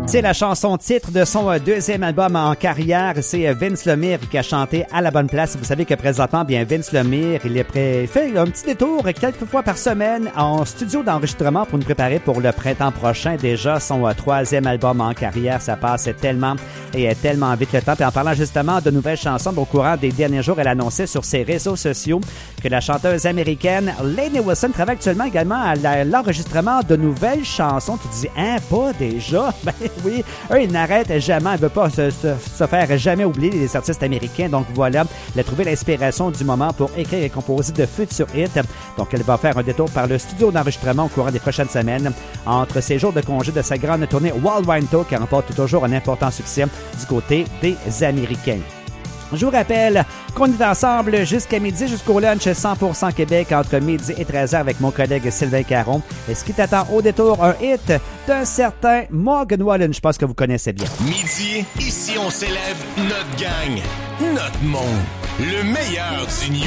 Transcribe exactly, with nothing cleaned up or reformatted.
C'est la chanson titre de son deuxième album en carrière. C'est Vince Lemire qui a chanté à la bonne place. Vous savez que présentement, bien Vince Lemire, il est prêt, il fait un petit détour quelques fois par semaine en studio d'enregistrement pour nous préparer pour le printemps prochain. Déjà, son troisième album en carrière, ça passe tellement et tellement vite le temps. Et en parlant justement de nouvelles chansons, au courant des derniers jours, elle annonçait sur ses réseaux sociaux que la chanteuse américaine Lainey Wilson travaille actuellement également à l'enregistrement de nouvelles chansons. Tu dis, hein, pas déjà? Ben oui, eux, ils n'arrêtent jamais. Elle ne veut pas se, se, se faire jamais oublier les artistes américains. Donc voilà, elle a trouvé l'inspiration du moment pour écrire et composer de futurs hits. Donc elle va faire un détour par le studio d'enregistrement au courant des prochaines semaines. Entre ses jours de congé de sa grande tournée Wild Wine Tour qui remporte toujours un important succès du côté des Américains. Je vous rappelle qu'on est ensemble jusqu'à midi, jusqu'au lunch cent pour cent Québec, entre midi et treize heures avec mon collègue Sylvain Caron. Et ce qui t'attend au détour, un hit d'un certain Morgan Wallen, je pense que vous connaissez bien. Midi, ici on célèbre notre gang, notre monde, le meilleur du New